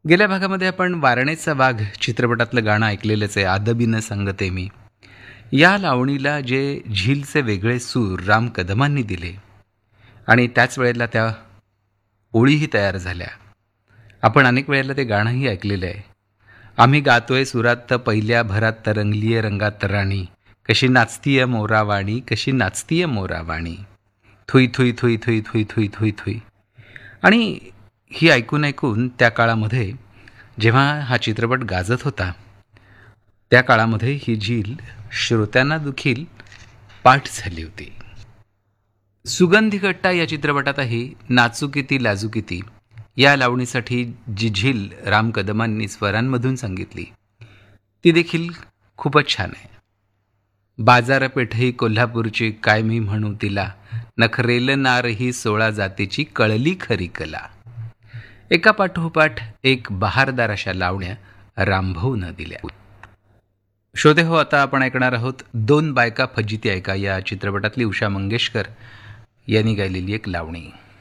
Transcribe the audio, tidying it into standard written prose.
गेल्या भागामध्ये आपण वारणेचा वाघ चित्रपटातलं गाणं ऐकलेलंच आहे, आदबीनं संगते मी. या लावणीला जे झीलचे वेगळे सूर राम कदमांनी दिले आणि त्याच वेळेला त्या ओळीही तयार झाल्या. आपण अनेक वेळेला ते गाणंही ऐकलेलं आहे. आम्ही गातोय सुरात पहिल्या भरात तरंगलीय रंगात राणी, कशी नाचतीय मोरावाणी, कशी नाचतीय मोरावाणी, Thuy Thuy Thuy Thuy Thuy Thuy Thuy Thuy. आणि ही ऐकून ऐकून त्या काळामध्ये जेव्हा हा चित्रपट गाजत होता, त्या काळामध्ये ही झील श्रोत्यांना देखील पाठ झाली होती. सुगंधी कट्टा या चित्रपटातही नाचू किती लाजू किती या लावणीसाठी जी झील राम कदमांनी स्वरांमधून सांगितली, ती देखील खूपच छान आहे. बाजारपेठही कोल्हापूरची काय मी म्हणू तिला, नखरेल नार ही 16 जातीची कळली खरी कला. एका पाठोपाठ एक बहारदार अशा लावण्या रामभाऊनं दिल्या. श्रोते हो, आता आपण ऐकणार आहोत दोन बायका फजिती ऐका या चित्रपटातली उषा मंगेशकर यांनी गायलेली एक लावणी.